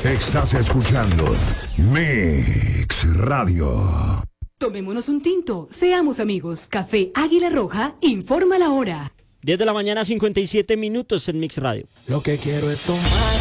Estás escuchando Mix Radio. Tomémonos un tinto, seamos amigos. Café Águila Roja informa la hora. 10 de la mañana, 57 minutos en Mix Radio. Lo que quiero es tomar